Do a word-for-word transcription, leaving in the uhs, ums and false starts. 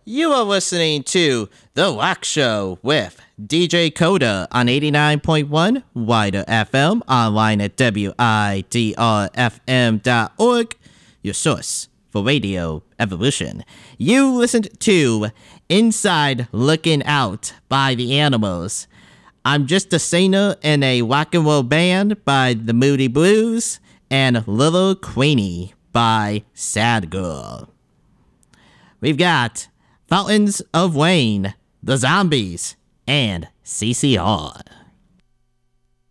You are listening to The Wax Show with D J Coda on eighty-nine point one Wider F M, online at W I D R F M dot org, your source for Radio Evolution. You listened to Inside Looking Out by The Animals. I'm Just a Singer in a Rock and Roll Band by The Moody Blues, and Little Queenie by Sad Girl. We've got Fountains of Wayne, The Zombies, and C C R.